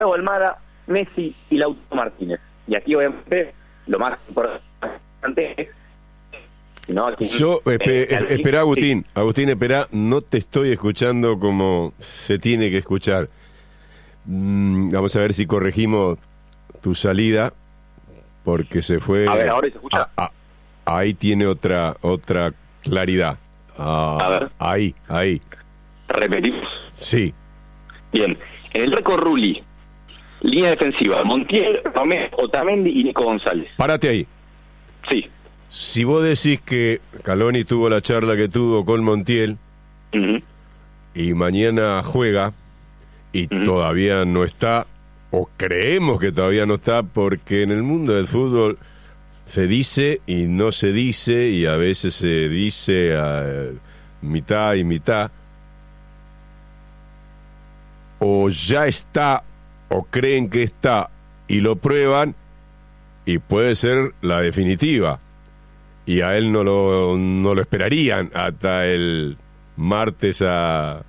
Almada, Messi y Lautaro Martínez. Y aquí obviamente lo más importante es... ¿no? Aquí, espera, Agustín, sí. Agustín, espera, no te estoy escuchando como se tiene que escuchar. Vamos a ver si corregimos tu salida, porque se fue... A ver, ahora se escucha. Ahí tiene otra claridad. A ver. Ahí. Repetimos. Sí. Bien. En el récord Rulli, línea defensiva, Montiel, Romero, Otamendi y Nico González. Párate ahí. Sí. Si vos decís que Scaloni tuvo la charla que tuvo con Montiel, y mañana juega, y todavía no está, o creemos que todavía no está, porque en el mundo del fútbol se dice y no se dice, y a veces se dice a mitad y mitad, o ya está, o creen que está, y lo prueban, y puede ser la definitiva. Y a él no lo esperarían hasta el martes a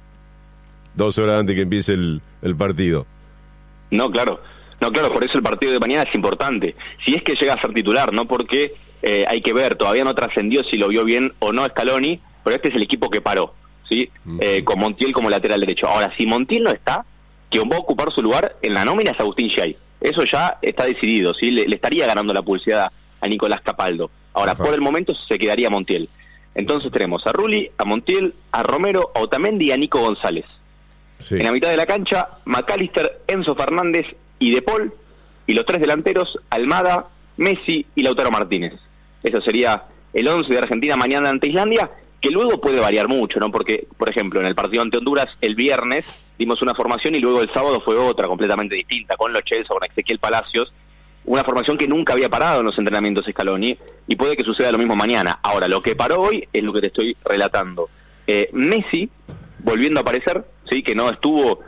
2 horas antes que empiece el partido. No, claro, por eso el partido de mañana es importante. Si es que llega a ser titular, ¿no? Porque hay que ver, todavía no trascendió si lo vio bien o no Scaloni, pero este es el equipo que paró, ¿sí? Con Montiel como lateral derecho. Ahora, si Montiel no está, quien va a ocupar su lugar en la nómina es Agustín Giai. Eso ya está decidido, ¿sí? Le estaría ganando la pulseada a Nicolás Capaldo. Ahora, por el momento se quedaría Montiel. Entonces tenemos a Rulli, a Montiel, a Romero, a Otamendi y a Nico González. Sí. En la mitad de la cancha, McAllister, Enzo Fernández y De Paul. Y los 3 delanteros, Almada, Messi y Lautaro Martínez. Eso sería el 11 de Argentina mañana ante Islandia, que luego puede variar mucho, ¿no? Porque, por ejemplo, en el partido ante Honduras, el viernes dimos una formación y luego el sábado fue otra, completamente distinta, con Lo Celso, con Ezequiel Palacios. Una formación que nunca había parado en los entrenamientos Scaloni, y puede que suceda lo mismo mañana. Ahora, lo que paró hoy es lo que te estoy relatando. Messi, volviendo a aparecer, sí, que no estuvo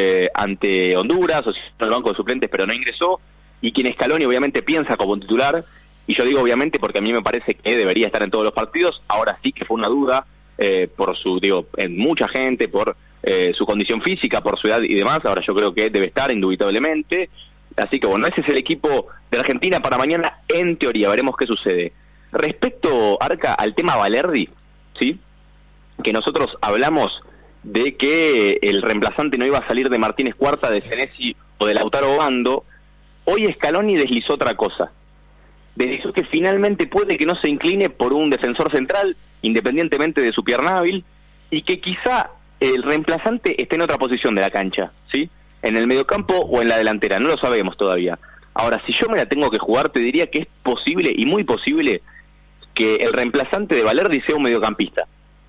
ante Honduras, o en el banco de suplentes, pero no ingresó, y quien Scaloni obviamente piensa como titular, y yo digo obviamente porque a mí me parece que debería estar en todos los partidos. Ahora sí que fue una duda, por en mucha gente, por su condición física, por su edad y demás. Ahora yo creo que debe estar indubitablemente. Así que bueno, ese es el equipo de Argentina para mañana, en teoría. Veremos qué sucede. Respecto, Arca, al tema Valerdi, ¿sí? Que nosotros hablamos de que el reemplazante no iba a salir de Martínez Cuarta, de Senesi o de Lautaro Bando. Hoy Scaloni deslizó otra cosa. Deslizó que finalmente puede que no se incline por un defensor central, independientemente de su pierna hábil, y que quizá el reemplazante esté en otra posición de la cancha, ¿sí? En el mediocampo o en la delantera, no lo sabemos todavía. Ahora, si yo me la tengo que jugar, te diría que es posible, y muy posible, que el reemplazante de Valerdi sea un mediocampista.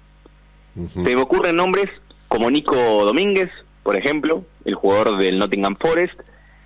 Se me ocurren nombres como Nico Domínguez, por ejemplo, el jugador del Nottingham Forest,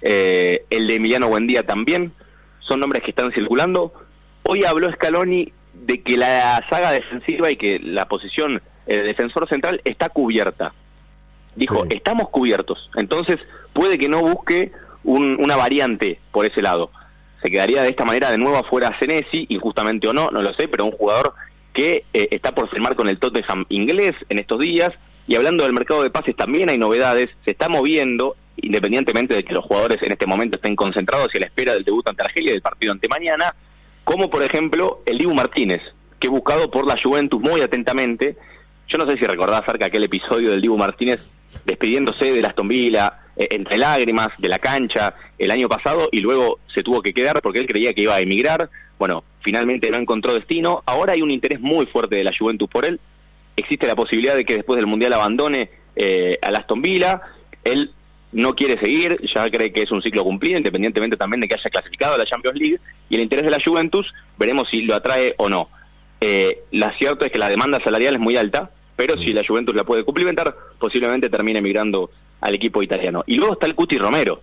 el de Emiliano Buendía también, son nombres que están circulando. Hoy habló Scaloni de que la saga defensiva y que la posición de defensor central está cubierta. Dijo, sí, estamos cubiertos, entonces puede que no busque una variante por ese lado. Se quedaría de esta manera de nuevo afuera Senesi, injustamente o no, no lo sé, pero un jugador que está por firmar con el Tottenham inglés en estos días. Y hablando del mercado de pases, también hay novedades, se está moviendo, independientemente de que los jugadores en este momento estén concentrados y a la espera del debut ante Argelia y del partido ante mañana, como por ejemplo el Dibu Martínez, que es buscado por la Juventus muy atentamente. Yo no sé si recordás, Arca, aquel episodio del Dibu Martínez despidiéndose de Aston Villa, entre lágrimas, de la cancha, el año pasado, y luego se tuvo que quedar porque él creía que iba a emigrar. Bueno, finalmente no encontró destino. Ahora hay un interés muy fuerte de la Juventus por él. Existe la posibilidad de que después del Mundial abandone al Aston Villa. Él no quiere seguir, ya cree que es un ciclo cumplido, independientemente también de que haya clasificado a la Champions League, y el interés de la Juventus, veremos si lo atrae o no. Lo cierto es que la demanda salarial es muy alta, pero si la Juventus la puede cumplimentar, posiblemente termine emigrando al equipo italiano. Y luego está el Cuti Romero,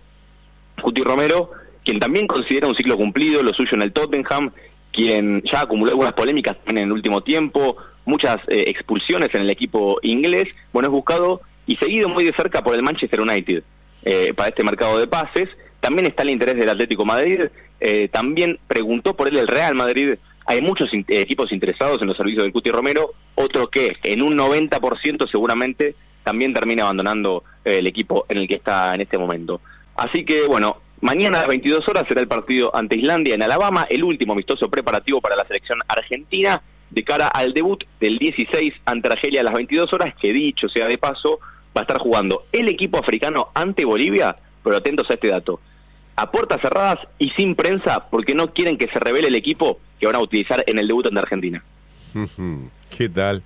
quien también considera un ciclo cumplido, lo suyo en el Tottenham, quien ya acumuló algunas polémicas en el último tiempo, muchas expulsiones en el equipo inglés. Bueno, es buscado y seguido muy de cerca por el Manchester United para este mercado de pases. También está el interés del Atlético Madrid, también preguntó por él el Real Madrid. Hay muchos equipos interesados en los servicios del Cuti Romero, otro que en un 90% seguramente también termina abandonando el equipo en el que está en este momento. Así que, bueno, mañana a las 22 horas será el partido ante Islandia en Alabama, el último amistoso preparativo para la selección argentina, de cara al debut del 16 ante Argelia a las 22 horas, que dicho sea de paso, va a estar jugando el equipo africano ante Bolivia, pero atentos a este dato, a puertas cerradas y sin prensa, porque no quieren que se revele el equipo que van a utilizar en el debut ante Argentina. ¿Qué tal?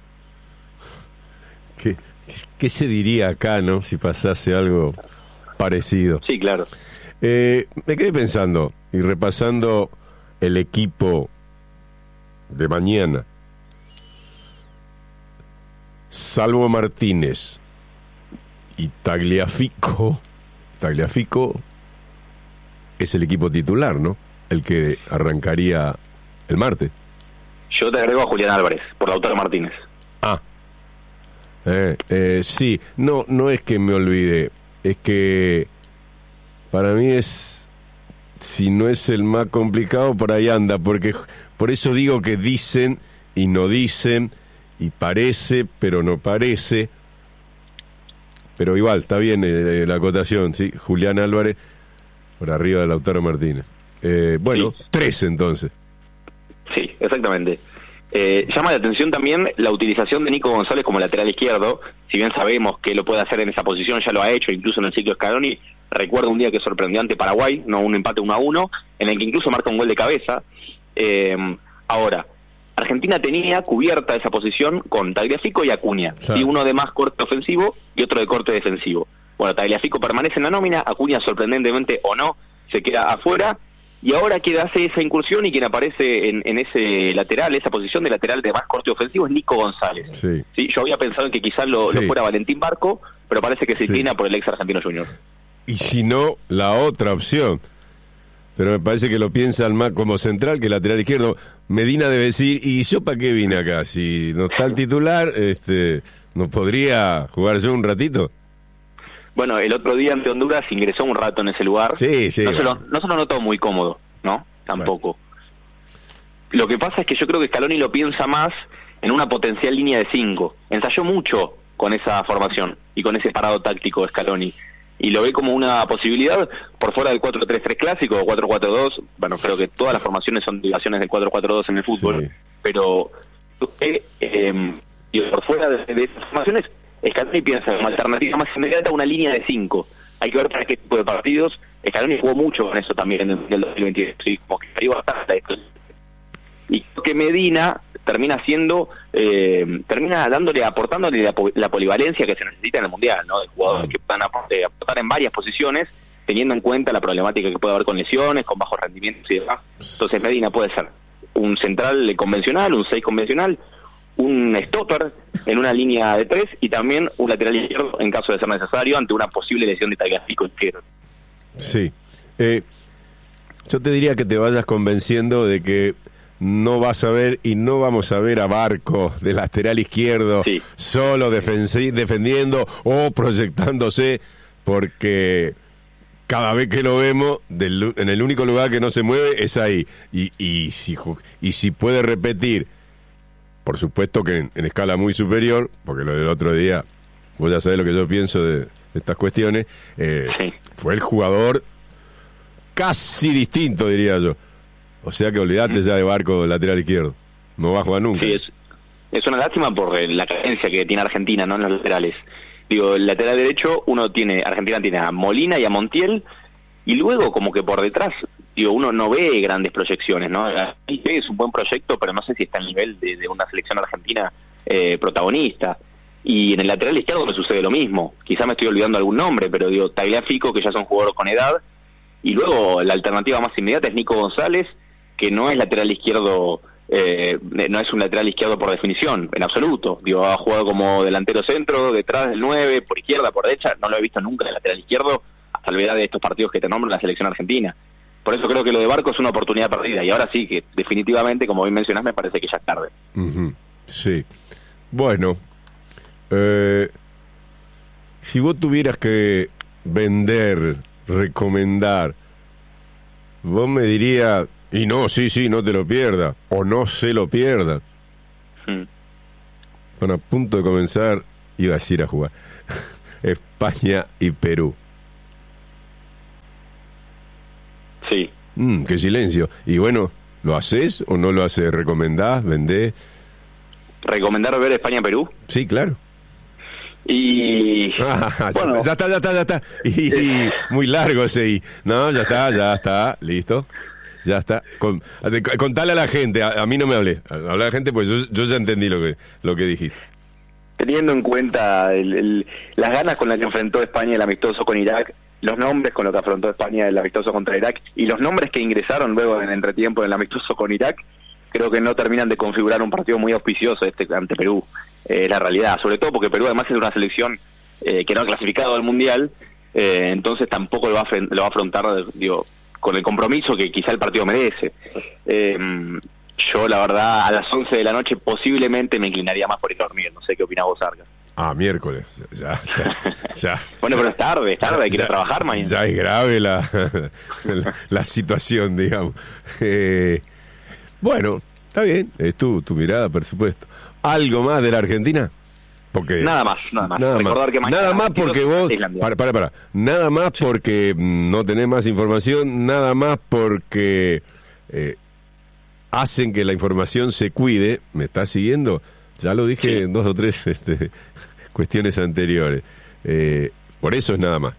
¿Qué se diría acá, no? Si pasase algo parecido. Sí, claro. Me quedé pensando y repasando el equipo de mañana. Salvo Martínez y Tagliafico es el equipo titular, ¿no? El que arrancaría el martes. Yo te agrego a Julián Álvarez por Lautaro Martínez. Sí, no es que me olvide, es que para mí es, si no es el más complicado, por ahí anda, porque por eso digo que dicen y no dicen, y parece, pero no parece, pero igual, está bien la acotación, ¿sí? Julián Álvarez por arriba de Lautaro Martínez. Bueno, sí. 3 entonces. Sí, exactamente. Llama la atención también la utilización de Nico González como lateral izquierdo. Si bien sabemos que lo puede hacer en esa posición, ya lo ha hecho incluso en el ciclo Scaloni. Recuerdo un día que sorprendió ante Paraguay, no, un empate 1-1, en el que incluso marca un gol de cabeza. Ahora, Argentina tenía cubierta esa posición con Tagliafico y Acuña, sí. ¿Sí? Uno de más corte ofensivo y otro de corte defensivo. Bueno, Tagliafico permanece en la nómina, Acuña sorprendentemente o no se queda afuera. Y ahora quien hace esa incursión y quien aparece en ese lateral, esa posición de lateral de más corte ofensivo es Nico González. Sí. ¿Sí? Yo había pensado en que quizás lo fuera Valentín Barco, pero parece que se inclina por el ex Argentino Junior. Y si no, la otra opción. Pero me parece que lo piensan más como central que lateral izquierdo. Medina debe decir, ¿y yo para qué vine acá? Si no está el titular, ¿no podría jugar yo un ratito? Bueno, el otro día ante Honduras ingresó un rato en ese lugar. Sí. No se lo notó muy cómodo, ¿no? Tampoco. Bueno. Lo que pasa es que yo creo que Scaloni lo piensa más en una potencial línea de 5. Ensayó mucho con esa formación y con ese parado táctico de Scaloni. Y lo ve como una posibilidad por fuera del 4-3-3 clásico o 4-4-2. Bueno, creo que todas las formaciones son derivaciones del 4-4-2 en el fútbol. Sí. Pero y por fuera de esas formaciones, Scaloni piensa como alternativa más inmediata una línea de 5. Hay que ver para qué tipo de partidos. Scaloni jugó mucho con eso también en el 2022. ¿Sí? Como que cayó bastante. Y creo que Medina termina siendo, aportándole la polivalencia que se necesita en el Mundial, ¿no? De jugadores que puedan aportar en varias posiciones, teniendo en cuenta la problemática que puede haber con lesiones, con bajos rendimientos y demás. Entonces Medina puede ser un central convencional, un 6 convencional, un stopper en una línea de 3 y también un lateral izquierdo en caso de ser necesario ante una posible lesión de Tagliafico izquierdo. Sí. Yo te diría que te vayas convenciendo de que no vas a ver y no vamos a ver a Barco de lateral izquierdo solo defendiendo o proyectándose, porque cada vez que lo vemos en el único lugar que no se mueve es ahí. Y si puede repetir, por supuesto que en escala muy superior, porque lo del otro día, vos ya sabés lo que yo pienso de estas cuestiones, fue el jugador casi distinto, diría yo. O sea que olvidate ya de Barco lateral izquierdo. No va a jugar nunca. Sí, es una lástima por la carencia que tiene Argentina, ¿no? En los laterales. Digo, el lateral derecho, Argentina tiene a Molina y a Montiel, y luego como que por detrás, uno no ve grandes proyecciones, ¿no? Es un buen proyecto, pero no sé si está al nivel de una selección argentina protagonista. Y en el lateral izquierdo me sucede lo mismo. Quizá me estoy olvidando algún nombre, pero Tagliafico, que ya es un jugador con edad, y luego la alternativa más inmediata es Nico González, que no es lateral izquierdo, no es un lateral izquierdo por definición, en absoluto. Ha jugado como delantero centro, detrás del 9, por izquierda, por derecha, no lo he visto nunca en el lateral izquierdo, a salvedad de estos partidos que te nombro en la selección argentina. Por eso creo que lo de Barco es una oportunidad perdida, y ahora sí que definitivamente, como bien mencionás, me parece que ya es tarde. Sí. Bueno, si vos tuvieras que vender, recomendar, vos me dirías, y no, sí, no te lo pierdas, o no se lo pierdan. Están a punto de comenzar, iba a decir a jugar, España y Perú. Qué silencio. Y bueno, ¿lo haces o no lo haces? ¿Recomendás? ¿Vendés? ¿Recomendar ver España-Perú? Sí, claro. Y bueno, ya está. Y muy largo ese y. No, ya está, listo. Ya está. Contale a la gente, a mí no me hablé. Habla a la gente, pues yo ya entendí lo que dijiste. Teniendo en cuenta las ganas con las que enfrentó España el amistoso con Irak, los nombres con los que afrontó España el amistoso contra Irak y los nombres que ingresaron luego en el entretiempo del amistoso con Irak, creo que no terminan de configurar un partido muy auspicioso ante Perú. La realidad, sobre todo porque Perú además es una selección que no ha clasificado al Mundial, entonces tampoco lo va a afrontar, digo, con el compromiso que quizá el partido merece. Yo, la verdad, a las 11 de la noche posiblemente me inclinaría más por ir a dormir. No sé qué opinás vos, Arca. Miércoles. Ya. Bueno, pero es tarde, hay que ir a trabajar mañana. Ya es grave la situación, digamos. Bueno, está bien, es tu mirada, por supuesto. ¿Algo más de la Argentina? Porque nada más. Recordar que mañana nada más porque vos para. Nada más porque no tenés más información, nada más porque hacen que la información se cuide. ¿Me estás siguiendo? Ya lo dije en 2 o 3 cuestiones anteriores. Por eso es nada más.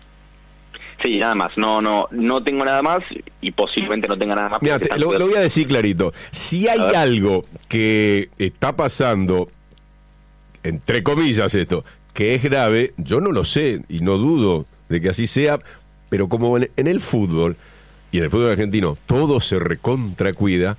Sí, nada más. No tengo nada más y posiblemente no tenga nada más. Mira, lo voy a decir clarito. Si hay algo que está pasando, entre comillas esto, que es grave, yo no lo sé y no dudo de que así sea, pero como en el fútbol, y en el fútbol argentino, todo se recontracuida,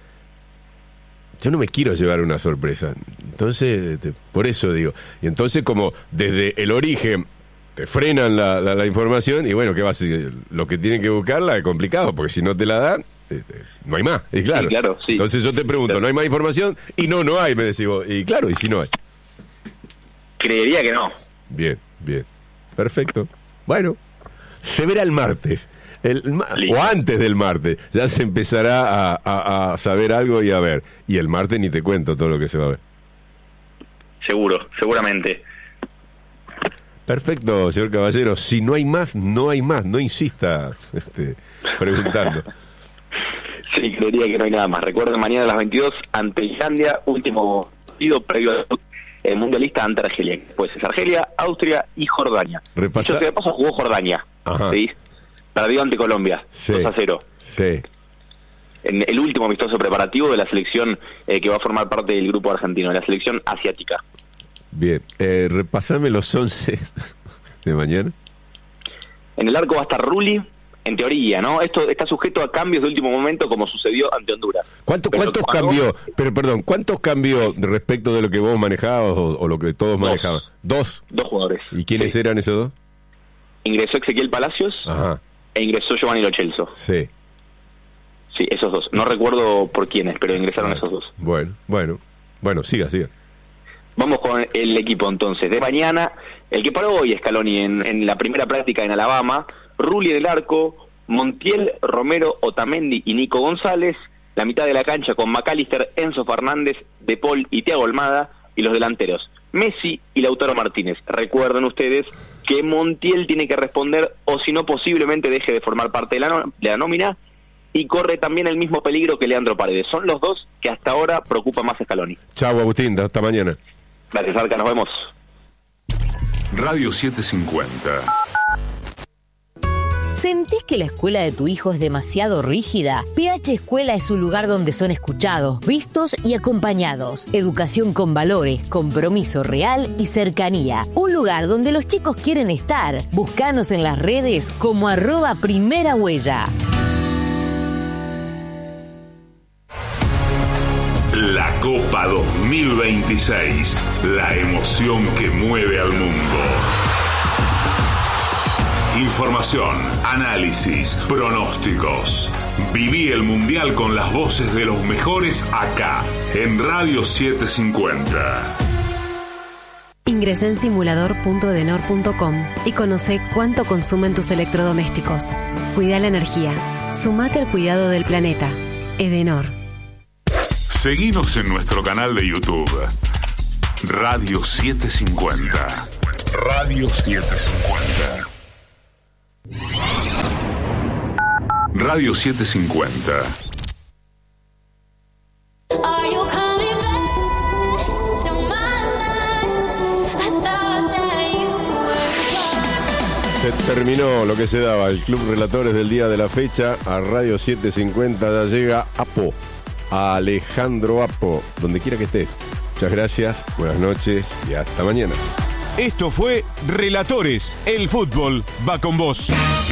yo no me quiero llevar una sorpresa. Entonces, por eso digo. Y entonces, como desde el origen te frenan la información, y bueno, ¿qué vas a decir? Lo que tienen que buscarla es complicado, porque si no te la dan, no hay más. Y claro. Sí, claro, sí. Entonces yo te pregunto, ¿no hay más información? Y no hay, me decís vos. Y claro, ¿y si no hay? Creería que no. Bien. Perfecto. Bueno, se verá el martes. O antes del martes. Ya se empezará a saber algo y a ver. Y el martes ni te cuento todo lo que se va a ver. Seguramente. Perfecto, señor Caballero. Si no hay más, no hay más. No insista preguntando. Sí, creería que no hay nada más. Recuerden, mañana a las 22 ante Islandia, último partido previo al mundialista ante Argelia. Pues es Argelia, Austria y Jordania. De paso jugó Jordania. ¿Sí? Perdió ante Colombia, 2-0. Sí. En el último amistoso preparativo de la selección que va a formar parte del grupo argentino, de la selección asiática. Bien, repasame los 11 de mañana. En el arco va a estar Rulli, en teoría, ¿no? Esto está sujeto a cambios de último momento, como sucedió ante Honduras. ¿Cuántos cambió? Pero perdón, ¿cuántos cambió respecto de lo que vos manejabas o lo que todos manejaban? ¿Dos? 2 jugadores. ¿Y quiénes eran esos 2? Ingresó Ezequiel Palacios e ingresó Giovanni Lo Celso. Sí, esos 2. No recuerdo por quiénes, pero ingresaron esos 2. Bueno, siga. Vamos con el equipo entonces. De mañana, el que paró hoy Scaloni en la primera práctica en Alabama, Rulli en el arco, Montiel, Romero, Otamendi y Nico González, la mitad de la cancha con McAllister, Enzo Fernández, De Paul y Thiago Almada, y los delanteros, Messi y Lautaro Martínez. Recuerden ustedes que Montiel tiene que responder, o si no, posiblemente deje de formar parte de la nómina, y corre también el mismo peligro que Leandro Paredes. Son los 2 que hasta ahora preocupan más a Scaloni. Chau, Agustín, hasta mañana. Gracias, Arca, nos vemos. Radio 750. ¿Sentís que la escuela de tu hijo es demasiado rígida? PH Escuela es un lugar donde son escuchados, vistos y acompañados. Educación con valores, compromiso real y cercanía. Un lugar donde los chicos quieren estar. Búscanos en las redes como @primerahuella. La Copa 2026. La emoción que mueve al mundo. Información, análisis, pronósticos. Viví el Mundial con las voces de los mejores acá, en Radio 750. Ingresá en simulador.edenor.com y conoce cuánto consumen tus electrodomésticos. Cuida la energía. Sumate al cuidado del planeta. Edenor. Seguinos en nuestro canal de YouTube. Radio 750. Radio 750. Radio 750. Se terminó lo que se daba, el Club Relatores del día de la fecha. A Radio 750 ya llega Apo, a Alejandro Apo, donde quiera que estés. Muchas gracias, buenas noches y hasta mañana. Esto fue Relatores, el fútbol va con vos.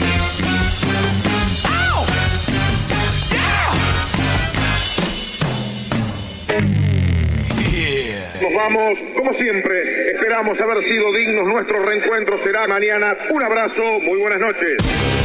Nos vamos, como siempre, esperamos haber sido dignos. Nuestro reencuentro será mañana. Un abrazo, muy buenas noches.